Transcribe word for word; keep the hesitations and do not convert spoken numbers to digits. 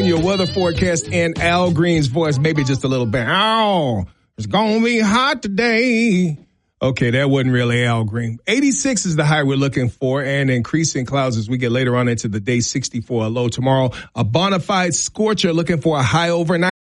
on your weather forecast in Al Green's voice, maybe just a little bit. Oh, it's going to be hot today. Okay, that wasn't really Al Green. eighty-six is the high we're looking for, and increasing clouds as we get later on into the day. sixty-four a low tomorrow. A bona fide scorcher, looking for a high overnight.